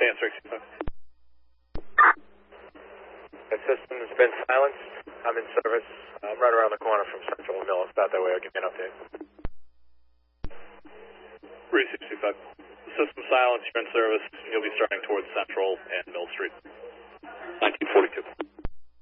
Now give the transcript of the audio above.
Dan 65. The system's been silenced. I'm in service. I'm right around the corner from Central Mill. It's about that way. I'll give you an update. 365. System silence, you're in service. You'll be starting towards Central and Mill Street. 1942.